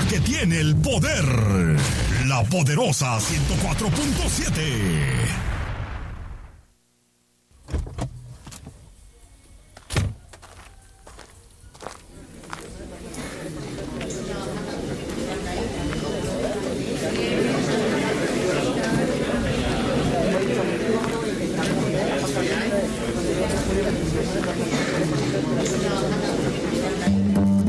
la que tiene el poder. La poderosa 104.7.